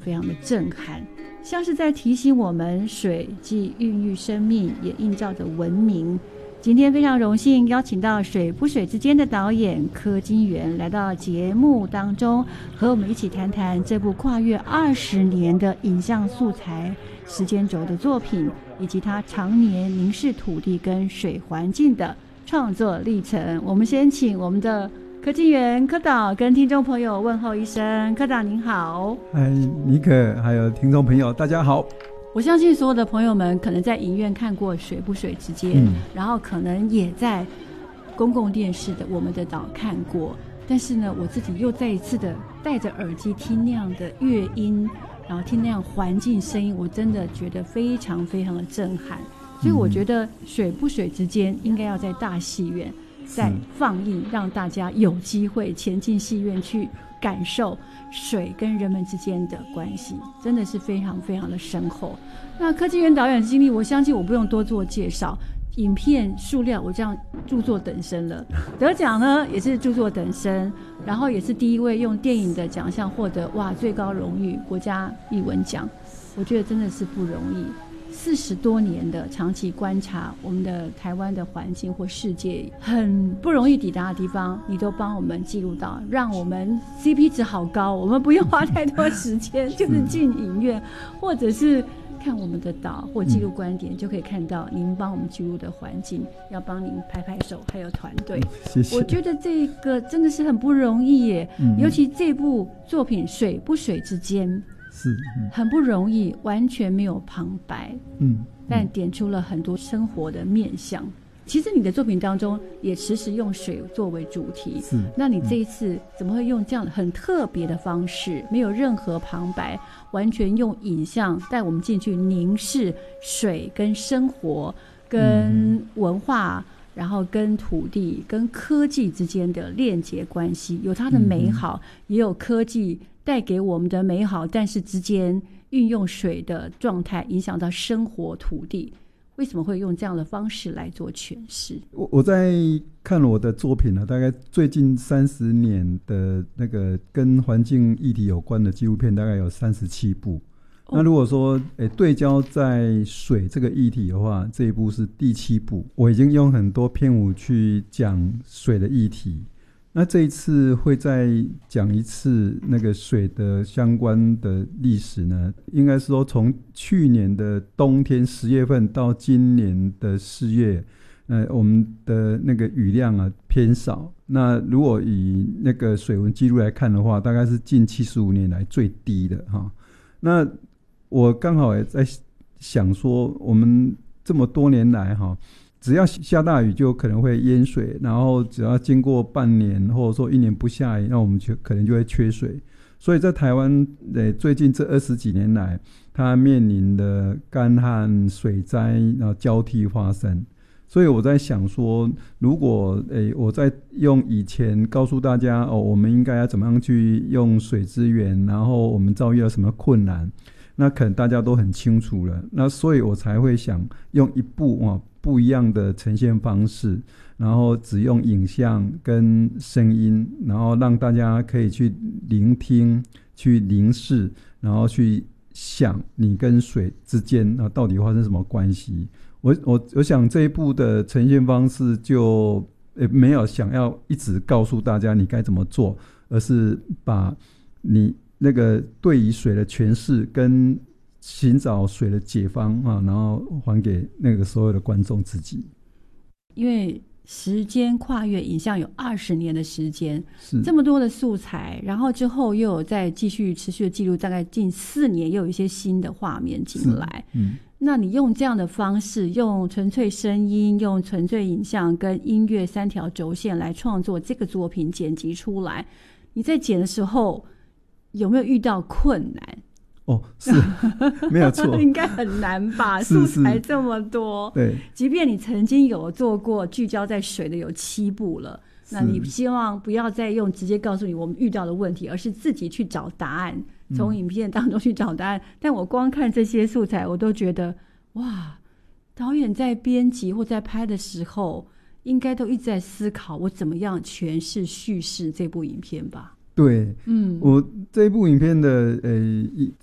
非常的震撼，像是在提醒我们水既孕育生命，也映照着文明。今天非常荣幸邀请到水不水之间的导演柯金源来到节目当中，和我们一起谈谈这部跨越20年的影像素材时间轴的作品，以及他常年凝视土地跟水环境的创作历程。我们先请我们的柯金源柯导跟听众朋友问候一声。柯导您好。 嗨，尼可还有听众朋友大家好。 我相信所有的朋友们可能在影院看过水不水之间，然后可能也在公共电视的我们的岛看过，但是呢我自己又再一次的戴着耳机听那样的乐音，然后听那样环境声音，我真的觉得非常非常的震撼。所以我觉得水不水之间应该要在大戏院再放映，让大家有机会前进戏院去感受水跟人们之间的关系，真的是非常非常的深厚。那柯金源导演的经历，我相信我不用多做介绍，影片数量我这样著作等身了，得奖呢也是著作等身，然后也是第一位用电影的奖项获得最高荣誉国家艺文奖，我觉得真的是不容易。40多年的长期观察我们的台湾的环境或世界很不容易抵达的地方，你都帮我们记录到，让我们 CP 值好高，我们不用花太多时间就是进影院或者是看我们的岛或记录观点，就可以看到您帮我们记录的环境，要帮您拍拍手，还有团队， 谢谢。 我觉得这个真的是很不容易耶，尤其这部作品水不水之间是很不容易，完全没有旁白，但点出了很多生活的面向。其实你的作品当中也时时用水作为主题，那你这一次怎么会用这样很特别的方式，没有任何旁白，完全用影像带我们进去凝视水跟生活跟文化，然后跟土地跟科技之间的链接关系，有它的美好，也有科技带给我们的美好，但是之间运用水的状态影响到生活土地，为什么会用这样的方式来做诠释？ 我在看我的作品呢，大概最近30年的那个跟环境议题有关的纪录片大概有37部。那如果说对焦在水这个议题的话，这一部是第7部。我已经用很多篇幅去讲水的议题，那这一次会再讲一次那个水的相关的历史呢，应该是说从去年的冬天10月份到今年的4月，我们的那个雨量偏少。那如果以那个水文记录来看的话，大概是近75年来最低的哈。那我刚好也在想说，我们这么多年来只要下大雨就可能会淹水，然后只要经过半年或者说1年不下雨，那我们可能就会缺水。所以在台湾最近这20几年来，它面临的干旱水灾然后交替发生。所以我在想说，如果我在用以前告诉大家我们应该要怎么样去用水资源，然后我们遭遇了什么困难，那可能大家都很清楚了。那所以我才会想用一部不一样的呈现方式，然后只用影像跟声音，然后让大家可以去聆听去凝视，然后去想你跟水之间到底发生什么关系。我想这一部的呈现方式就没有想要一直告诉大家你该怎么做，而是把你那个对于水的诠释跟寻找水的解方然后还给那个所有的观众自己。 因为时间跨越影像有20年的时间，这么多的素材，然后之后又有再继续持续的记录，大概近4年又有一些新的画面进来。那你用这样的方式，用纯粹声音，用纯粹影像跟音乐3条轴线来创作这个作品，剪辑出来，你在剪的时候有没有遇到困难？ 是没有错应该很难吧，素材这么多。对，即便你曾经有做过聚焦在水的有7部了，那你希望不要再用直接告诉你我们遇到的问题，而是自己去找答案，从影片当中去找答案。但我光看这些素材我都觉得哇，导演在编辑或在拍的时候应该都一直在思考我怎么样诠释叙事这部影片吧。 对，我这一部影片的